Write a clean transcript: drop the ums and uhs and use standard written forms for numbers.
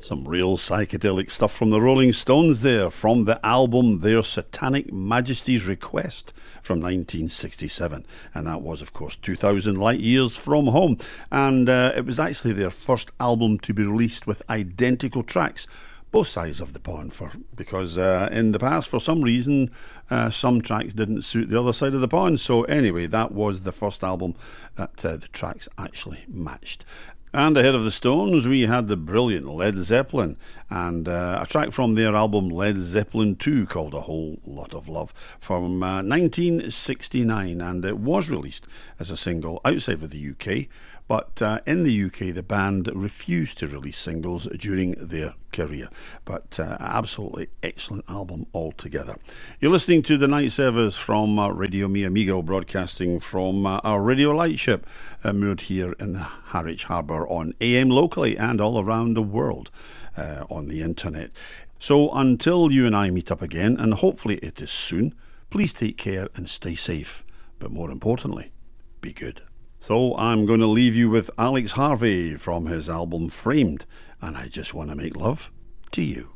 Some real psychedelic stuff from the Rolling Stones there, from the album Their Satanic Majesty's Request from 1967. And that was, of course, 2000 Light Years from Home. And it was actually their first album to be released with identical tracks, both sides of the pond, because in the past, for some reason, some tracks didn't suit the other side of the pond. So anyway, that was the first album that the tracks actually matched. And ahead of the Stones, we had the brilliant Led Zeppelin, and a track from their album Led Zeppelin 2 called A Whole Lot of Love from 1969, and it was released as a single outside of the UK, but in the UK the band refused to release singles during their career. But absolutely excellent album altogether. You're listening to the night service from Radio Mi Amigo, broadcasting from our radio lightship moored here in the Harwich Harbour on AM locally and all around the world on the internet. So until you and I meet up again, and hopefully it is soon, please take care and stay safe. But more importantly, be good. So I'm going to leave you with Alex Harvey from his album Framed, and I just want to make love to you.